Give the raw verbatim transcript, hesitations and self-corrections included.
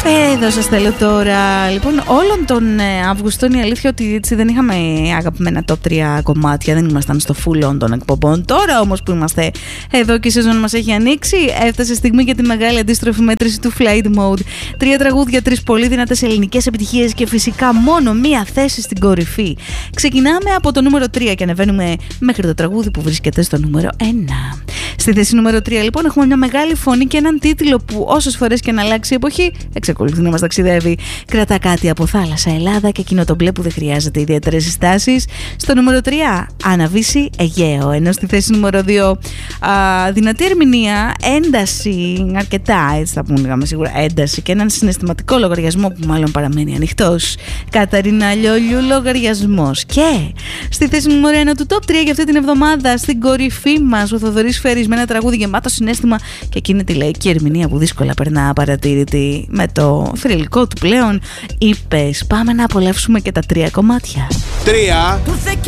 Εδώ σας θέλω τώρα. Λοιπόν, όλον τον Αύγουστο είναι η αλήθεια ότι έτσι δεν είχαμε αγαπημένα top τρία κομμάτια. Δεν ήμασταν στο full on των εκπομπών. Τώρα όμως που είμαστε εδώ και η σεζόν μας έχει ανοίξει, έφτασε η στιγμή για τη μεγάλη αντίστροφη μέτρηση του Flight Mode. Τρία τραγούδια, τρεις πολύ δυνατές ελληνικές επιτυχίες και φυσικά μόνο μία θέση στην κορυφή. Ξεκινάμε από το νούμερο τρία και ανεβαίνουμε μέχρι το τραγούδι που βρίσκεται στο νούμερο ένα. Στη θέση νούμερο τρία λοιπόν έχουμε μια μεγάλη φωνή και έναν τίτλο που όσες φορές και να αλλάξει η εποχή εξακολουθεί να μας ταξιδεύει. Κρατά κάτι από θάλασσα, Ελλάδα και εκείνο το μπλε που δεν χρειάζεται ιδιαίτερες συστάσεις. Στο νούμερο τρία, Αναβύση Αιγαίο. Ενώ στη θέση νούμερο δύο, α, δυνατή ερμηνεία, ένταση, αρκετά έτσι θα πούμε σίγουρα, ένταση και έναν συναισθηματικό λογαριασμό που μάλλον παραμένει ανοιχτός. Καταρίνα Λιόλιου, λογαριασμός. Και στη θέση νούμερο ένα του top τρία για αυτή την εβδομάδα, στην κορυφή μας, ο Θοδωρής Φέρης με ένα τραγούδι γεμάτο συναίσθημα και εκείνη τη λαϊκή ερμηνεία που δύσκολα περνά απαρατήρητη με το θρυλικό του πλέον. Είπες, πάμε να απολαύσουμε και τα τρία κομμάτια. Τρία.